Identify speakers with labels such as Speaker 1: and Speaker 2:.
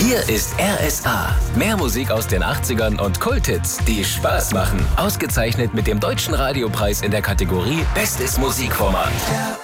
Speaker 1: Hier ist RSA. Mehr Musik aus den 80ern und Kulthits, die Spaß machen. Ausgezeichnet mit dem Deutschen Radiopreis in der Kategorie Bestes Musikformat.